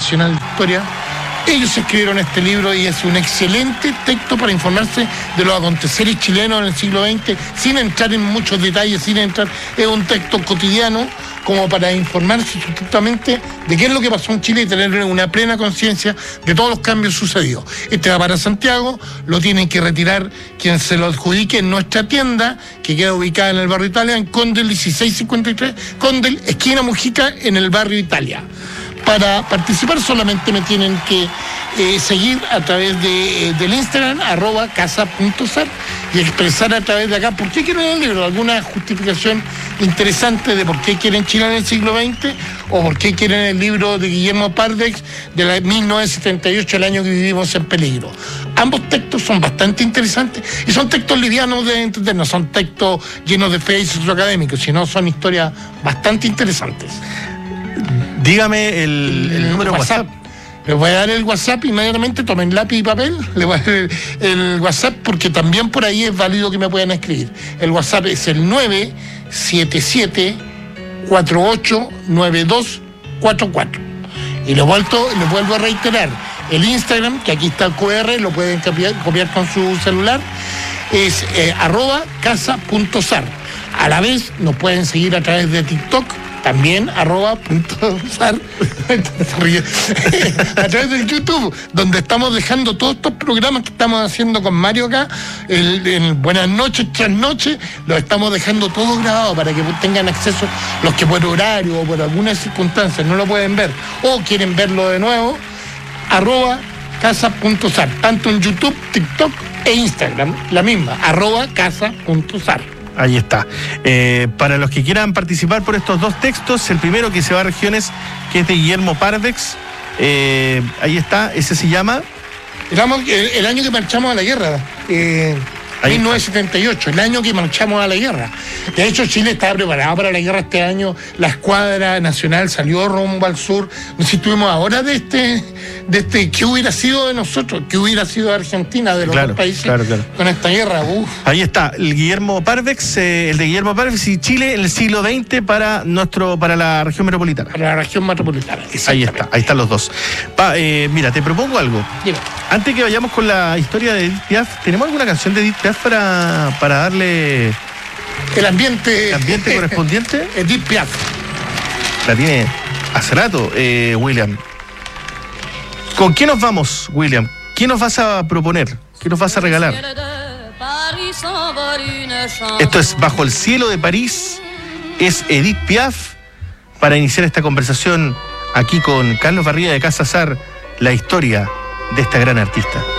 Nacional de Historia. Ellos escribieron este libro y es un excelente texto para informarse de los aconteceres chilenos en el siglo XX, sin entrar en muchos detalles, es un texto cotidiano como para informarse sustitutamente de qué es lo que pasó en Chile y tener una plena conciencia de todos los cambios sucedidos. Este va para Santiago, lo tienen que retirar quien se lo adjudique en nuestra tienda, que queda ubicada en el barrio Italia, en Condel 1653, Condel, esquina Mujica, en el barrio Italia. Para participar solamente me tienen que seguir a través del Instagram, @casa.sar, y expresar a través de acá por qué quieren el libro, alguna justificación interesante de por qué quieren Chile en el siglo XX o por qué quieren el libro de Guillermo Pardex de la 1978, el año que vivimos en peligro. Ambos textos son bastante interesantes y son textos livianos de entender, no son textos llenos de fe y académicos, sino son historias bastante interesantes. Dígame el número de WhatsApp. Les voy a dar el WhatsApp inmediatamente, tomen lápiz y papel, les voy a dar el WhatsApp porque también por ahí es válido que me puedan escribir. El WhatsApp es el 977-489244. Y les vuelvo a reiterar, el Instagram, que aquí está el QR, lo pueden copiar con su celular, es @casa.sar. A la vez nos pueden seguir a través de TikTok, también @.sar, a través del YouTube, donde estamos dejando todos estos programas que estamos haciendo con Mario acá, en Buenas noches, Trasnoche, los estamos dejando todos grabados para que tengan acceso los que por horario o por algunas circunstancias no lo pueden ver o quieren verlo de nuevo, @casa.sar, tanto en YouTube, TikTok e Instagram, la misma, @casa.sar. Ahí está. Para los que quieran participar por estos dos textos, el primero que se va a regiones, que es de Guillermo Pardex, ahí está, ese se llama... El año que marchamos a la guerra, 1978, el año que marchamos a la guerra. De hecho, Chile estaba preparado para la guerra este año, la escuadra nacional salió rumbo al sur. No sé si estuvimos ahora de este, ¿qué hubiera sido de nosotros? ¿Qué hubiera sido de Argentina, de los dos países con esta guerra? Ahí está, el Guillermo Pardex, el de Guillermo Pardex y Chile en el siglo XX para la región metropolitana. Para la región metropolitana, ahí está, ahí están los dos. Mira, te propongo algo. Dime. Antes que vayamos con la historia de Edith Piaf, ¿tenemos alguna canción de Edith Piaf para darle el ambiente correspondiente? Edith Piaf. La tiene hace rato, William. ¿Con qué nos vamos, William? ¿Qué nos vas a proponer? ¿Qué nos vas a regalar? Esto es Bajo el cielo de París, es Edith Piaf, para iniciar esta conversación aquí con Carlos Barría de Casa Sar, la historia de esta gran artista.